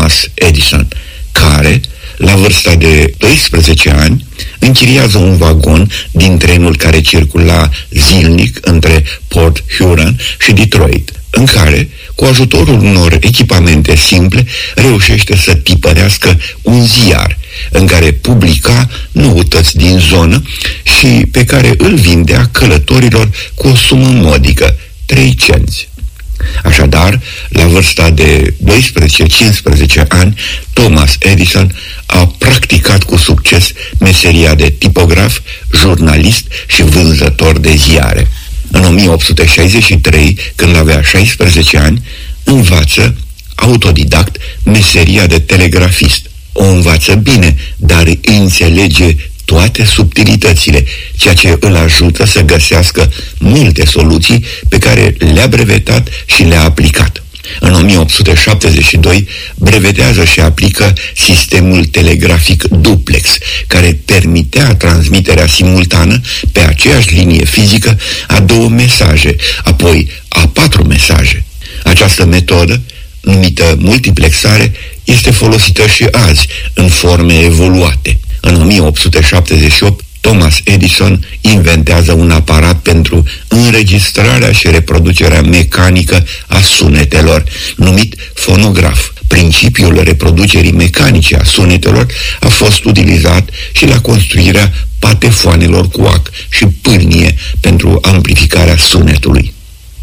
Thomas Edison, care, la vârsta de 12 ani, închiriază un vagon din trenul care circula zilnic între Port Huron și Detroit, în care, cu ajutorul unor echipamente simple, reușește să tipărească un ziar în care publica noutăți din zonă și pe care îl vindea călătorilor cu o sumă modică, 3 cenți. Așadar, la vârsta de 12-15 ani, Thomas Edison a practicat cu succes meseria de tipograf, jurnalist și vânzător de ziare. În 1863, când avea 16 ani, învață autodidact meseria de telegrafist. O învață bine, dar îi înțelege toate subtilitățile, ceea ce îl ajută să găsească multe soluții pe care le-a brevetat și le-a aplicat. În 1872 brevetează și aplică sistemul telegrafic duplex, care permitea transmiterea simultană pe aceeași linie fizică a 2 mesaje, apoi a 4 mesaje. Această metodă, numită multiplexare, este folosită și azi în forme evoluate. În 1878, Thomas Edison inventează un aparat pentru înregistrarea și reproducerea mecanică a sunetelor, numit fonograf. Principiul reproducerii mecanice a sunetelor a fost utilizat și la construirea patefoanelor cu ac și pârnie pentru amplificarea sunetului.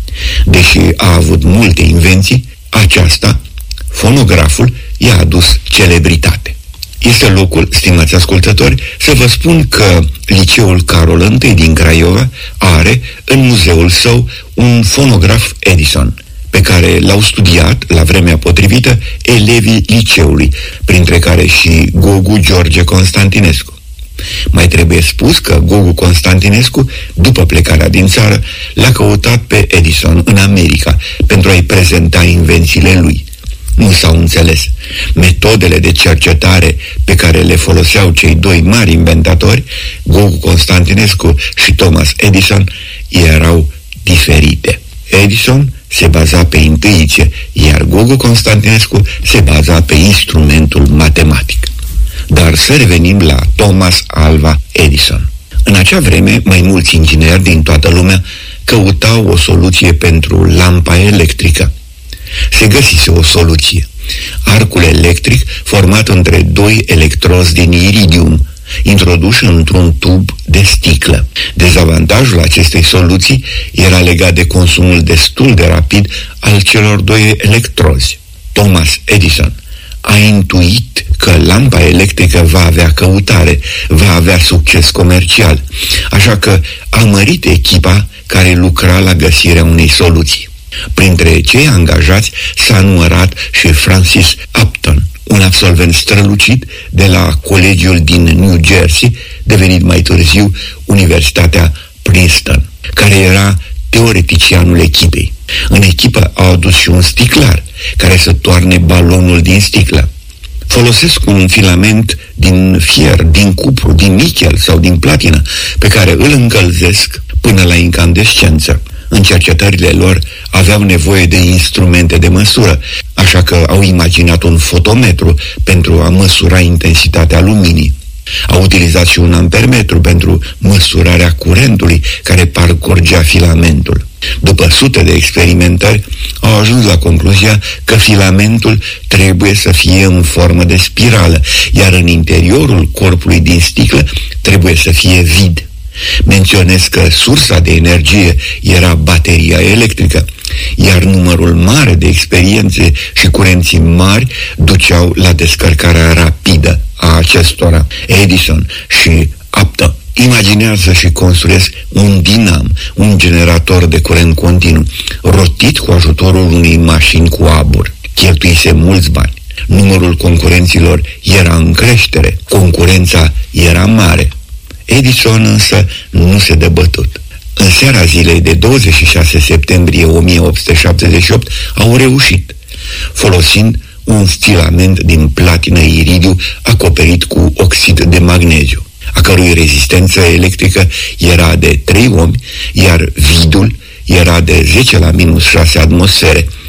Deși a avut multe invenții, aceasta, fonograful, i-a adus celebritate. Este locul, stimați ascultători, să vă spun că Liceul Carol I din Craiova are în muzeul său un fonograf Edison, pe care l-au studiat la vremea potrivită elevii liceului, printre care și Gogu George Constantinescu. Mai trebuie spus că Gogu Constantinescu, după plecarea din țară, l-a căutat pe Edison în America pentru a-i prezenta invențiile lui. Nu s-au înțeles. Metodele de cercetare pe care le foloseau cei 2 mari inventatori, Gogu Constantinescu și Thomas Edison, erau diferite. Edison se baza pe intuiție, iar Gogu Constantinescu se baza pe instrumentul matematic. Dar să revenim la Thomas Alva Edison. În acea vreme, mai mulți ingineri din toată lumea căutau o soluție pentru lampa electrică. Se găsise o soluție. Arcul electric format între 2 electrozi din iridium, introduși într-un tub de sticlă. Dezavantajul acestei soluții era legat de consumul destul de rapid al celor 2 electrozi. Thomas Edison a intuit că lampa electrică va avea căutare, va avea succes comercial, așa că a mărit echipa care lucra la găsirea unei soluții. Printre cei angajați s-a numărat și Francis Upton, un absolvent strălucit de la colegiul din New Jersey, devenit mai târziu Universitatea Princeton, care era teoreticianul echipei. În echipă au adus și un sticlar care să toarne balonul din sticlă. Folosesc un filament din fier, din cupru, din nichel sau din platină, pe care îl încălzesc până la incandescență. În cercetările lor aveau nevoie de instrumente de măsură, așa că au imaginat un fotometru pentru a măsura intensitatea luminii. Au utilizat și un ampermetru pentru măsurarea curentului care parcurgea filamentul. După sute de experimentări, au ajuns la concluzia că filamentul trebuie să fie în formă de spirală, iar în interiorul corpului din sticlă trebuie să fie vid. Menționez că sursa de energie era bateria electrică, iar numărul mare de experiențe și curenții mari duceau la descărcarea rapidă a acestora. Edison și Upton imaginează și construiesc un dinam, un generator de curent continuu, rotit cu ajutorul unei mașini cu abur. Cheltuise mulți bani. Numărul concurenților era în creștere, concurența era mare. Edison însă nu se dă bătut. În seara zilei de 26 septembrie 1878 au reușit, folosind un filament din platină iridiu acoperit cu oxid de magneziu, a cărui rezistență electrică era de 3 ohmi, iar vidul era de 10 la minus 6 atmosfere,